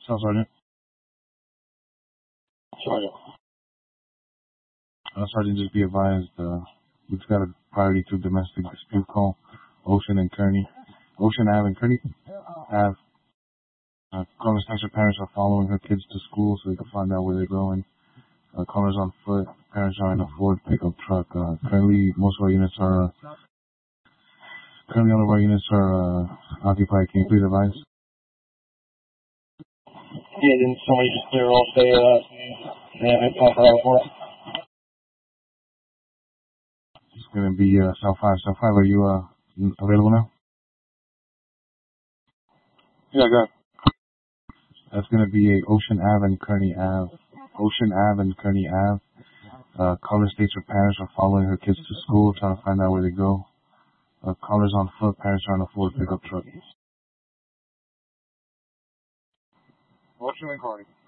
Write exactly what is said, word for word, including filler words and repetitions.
So, Sergeant. Sergeant. Uh, Sergeant, just be advised, uh, we've got a priority to domestic dispute call. Ocean and Kearney. Ocean Ave and Kearney Ave. Uh, caller states her parents are following her kids to school so they can find out where they're going. Uh, callers on foot. Parents are in a Ford pickup truck. Uh, currently, most of our units are, uh, currently all of our units are, uh, occupied. Can you please advise? Yeah, didn't somebody just clear off the, uh, yeah, I call for out for it. It's gonna be, uh, South five. South five, are you, uh, available now? Yeah, go ahead. That's gonna be a Ocean Ave and Kearney Ave. Ocean Ave and Kearney Ave. Uh, caller states her parents are following her kids to school, trying to find out where they go. Uh, callers on foot, parents are on a Ford pickup truck. What's your inquiry?